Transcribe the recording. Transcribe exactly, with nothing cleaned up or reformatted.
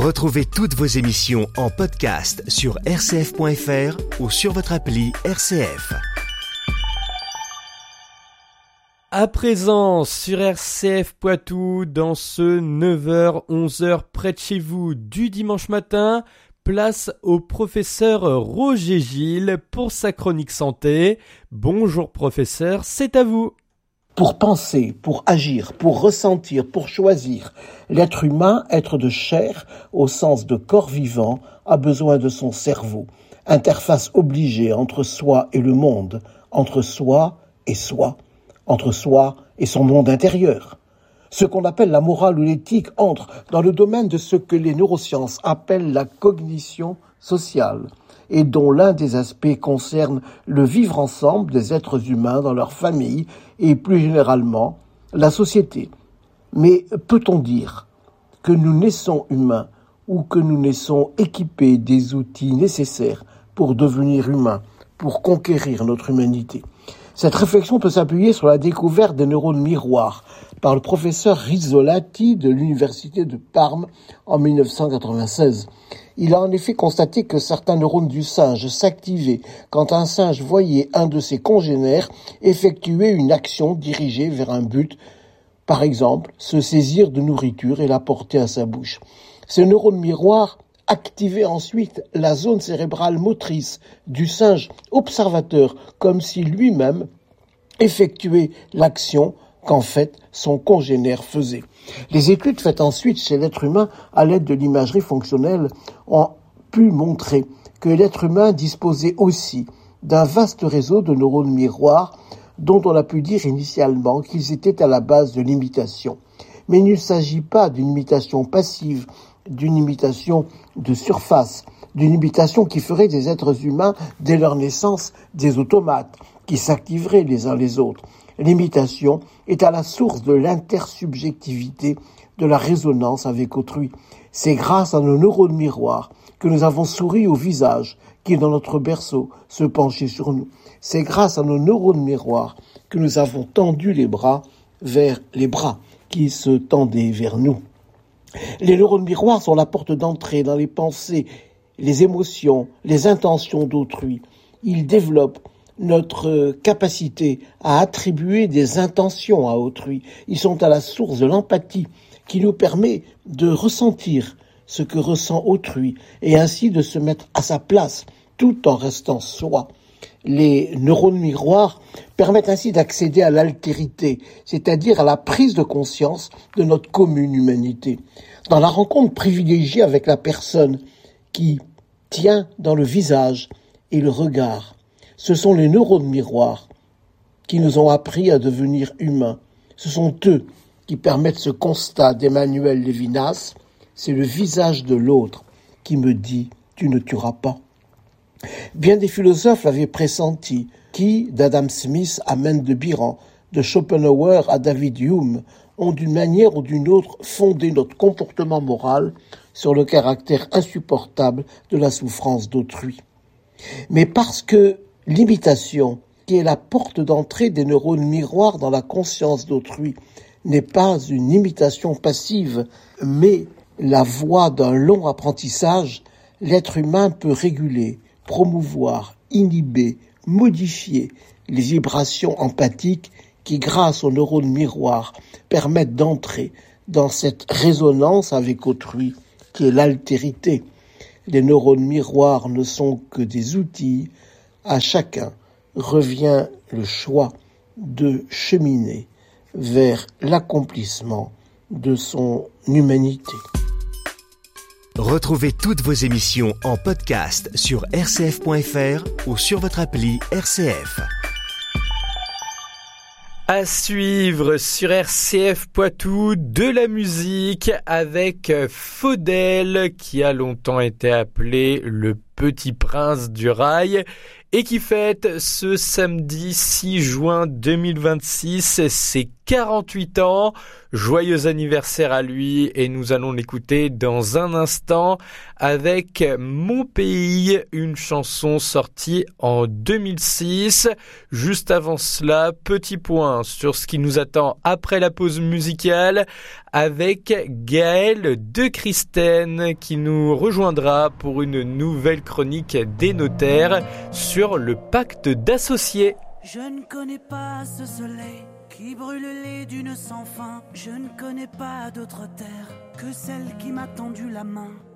Retrouvez toutes vos émissions en podcast sur r c f point f r ou sur votre appli R C F. À présent, sur R C F Poitou, dans ce neuf heures onze heures près de chez vous du dimanche matin, place au professeur Roger Gilles pour sa chronique santé. Bonjour professeur, c'est à vous. Pour penser, pour agir, pour ressentir, pour choisir, l'être humain, être de chair, au sens de corps vivant, a besoin de son cerveau. Interface obligée entre soi et le monde, entre soi et soi. Entre soi et son monde intérieur. Ce qu'on appelle la morale ou l'éthique entre dans le domaine de ce que les neurosciences appellent la cognition sociale et dont l'un des aspects concerne le vivre ensemble des êtres humains dans leur famille et plus généralement la société. Mais peut-on dire que nous naissons humains ou que nous naissons équipés des outils nécessaires pour devenir humains, pour conquérir notre humanité ? Cette réflexion peut s'appuyer sur la découverte des neurones miroirs par le professeur Rizzolatti de l'université de Parme en dix-neuf cent quatre-vingt-seize. Il a en effet constaté que certains neurones du singe s'activaient quand un singe voyait un de ses congénères effectuer une action dirigée vers un but, par exemple se saisir de nourriture et la porter à sa bouche. Ces neurones miroirs activer ensuite la zone cérébrale motrice du singe observateur, comme si lui-même effectuait l'action qu'en fait son congénère faisait. Les études faites ensuite chez l'être humain à l'aide de l'imagerie fonctionnelle ont pu montrer que l'être humain disposait aussi d'un vaste réseau de neurones miroirs dont on a pu dire initialement qu'ils étaient à la base de l'imitation. Mais il ne s'agit pas d'une imitation passive, d'une imitation de surface, d'une imitation qui ferait des êtres humains, dès leur naissance, des automates, qui s'activeraient les uns les autres. L'imitation est à la source de l'intersubjectivité, de la résonance avec autrui. C'est grâce à nos neurones miroirs que nous avons souri au visage, qui dans notre berceau se penchait sur nous. C'est grâce à nos neurones miroirs que nous avons tendu les bras vers les bras qui se tendaient vers nous. Les neurones miroirs sont la porte d'entrée dans les pensées, les émotions, les intentions d'autrui. Ils développent notre capacité à attribuer des intentions à autrui. Ils sont à la source de l'empathie qui nous permet de ressentir ce que ressent autrui et ainsi de se mettre à sa place tout en restant soi. Les neurones miroirs permettent ainsi d'accéder à l'altérité, c'est-à-dire à la prise de conscience de notre commune humanité. Dans la rencontre privilégiée avec la personne qui tient dans le visage et le regard, ce sont les neurones miroirs qui nous ont appris à devenir humains. Ce sont eux qui permettent ce constat d'Emmanuel Lévinas, c'est le visage de l'autre qui me dit « tu ne tueras pas ». Bien des philosophes l'avaient pressenti, qui, d'Adam Smith à Mendes-Biran, de Schopenhauer à David Hume, ont d'une manière ou d'une autre fondé notre comportement moral sur le caractère insupportable de la souffrance d'autrui. Mais parce que l'imitation, qui est la porte d'entrée des neurones miroirs dans la conscience d'autrui, n'est pas une imitation passive, mais la voie d'un long apprentissage, l'être humain peut réguler, promouvoir, inhiber, modifier les vibrations empathiques qui, grâce aux neurones miroirs, permettent d'entrer dans cette résonance avec autrui qui est l'altérité. Les neurones miroirs ne sont que des outils. À chacun revient le choix de cheminer vers l'accomplissement de son humanité. Retrouvez toutes vos émissions en podcast sur r c f point f r ou sur votre appli R C F. À suivre sur R C F Poitou, de la musique avec Faudel, qui a longtemps été appelé le Petit Prince du Rail et qui fête ce samedi six juin deux mille vingt-six ses quarante-huit ans. Joyeux anniversaire à lui et nous allons l'écouter dans un instant avec Mon Pays, une chanson sortie en deux mille six. Juste avant cela, petit point sur ce qui nous attend après la pause musicale avec Gaël de Christène qui nous rejoindra pour une nouvelle chronique des notaires sur le pacte d'associés. Je ne connais pas ce soleil qui brûle les dunes sans fin. Je ne connais pas d'autre terre que celle qui m'a tendu la main.